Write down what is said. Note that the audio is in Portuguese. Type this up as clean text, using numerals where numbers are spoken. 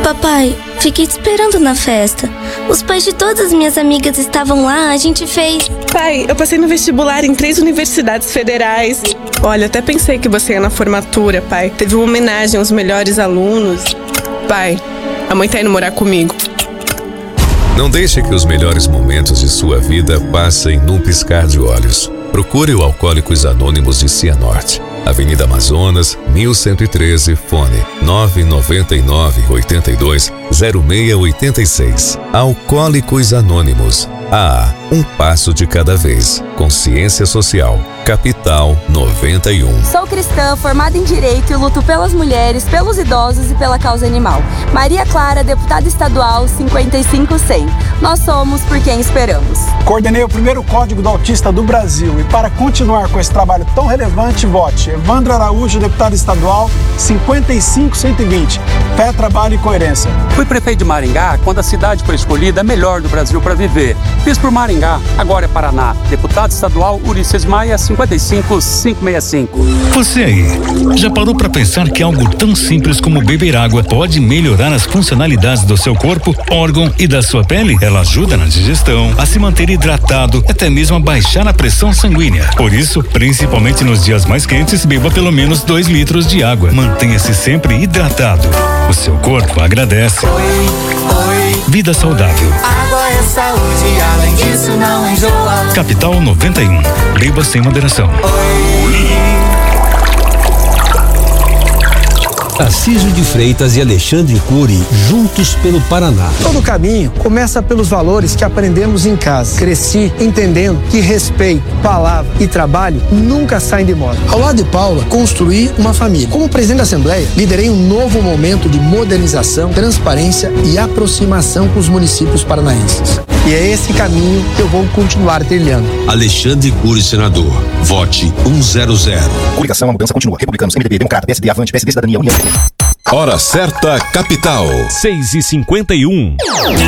Papai, fiquei te esperando na festa. Os pais de todas as minhas amigas estavam lá, a gente fez... Pai, eu passei no vestibular em 3 universidades federais. Olha, até pensei que você ia na formatura, pai. Teve uma homenagem aos melhores alunos. Pai, a mãe tá indo morar comigo. Não deixe que os melhores momentos de sua vida passem num piscar de olhos. Procure o Alcoólicos Anônimos de Cianorte. Avenida Amazonas, 1113, fone 999-82-0686. Alcoólicos Anônimos. Um passo de cada vez. Consciência Social. Capital 91. Sou cristã, formada em Direito e luto pelas mulheres, pelos idosos e pela causa animal. Maria Clara, deputada estadual 55100. Nós somos por quem esperamos. Coordenei o primeiro Código do Autista do Brasil e para continuar com esse trabalho tão relevante, vote Evandro Araújo, deputado estadual 55120. Fé, trabalho e coerência. Fui prefeito de Maringá quando a cidade foi escolhida a melhor do Brasil para viver. Fiz por Maringá, agora é Paraná. Deputado estadual Ulisses Maia 55565. Você aí, já parou para pensar que algo tão simples como beber água pode melhorar as funcionalidades do seu corpo, órgão e da sua pele? Ela ajuda na digestão, a se manter hidratado, até mesmo a baixar a pressão sanguínea. Por isso, principalmente nos dias mais quentes, beba pelo menos 2 litros de água. Mantenha-se sempre hidratado. O seu corpo agradece. Vida saudável. Água é saúde, além disso não enjoa. Capital 91. Beba sem moderação. Tarcísio de Freitas e Alexandre Cury, juntos pelo Paraná. Todo caminho começa pelos valores que aprendemos em casa. Cresci entendendo que respeito, palavra e trabalho nunca saem de moda. Ao lado de Paula, construí uma família. Como presidente da Assembleia, liderei um novo momento de modernização, transparência e aproximação com os municípios paranaenses. E é esse caminho que eu vou continuar trilhando. Alexandre Cury, senador. Vote 100. Coligação, a mudança continua. Republicanos, MDB, Democrata, PSD, Avante, PSD, Cidadania, União. Hora certa, Capital. 6h51.